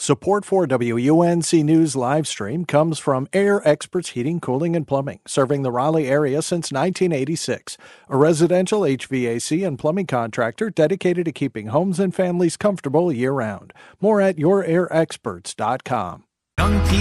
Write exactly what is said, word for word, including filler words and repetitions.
Support for W U N C News live stream comes from Air Experts Heating, Cooling, and Plumbing, serving the Raleigh area since nineteen eighty-six. A residential H V A C and plumbing contractor dedicated to keeping homes and families comfortable year-round. More at your air experts dot com. Young people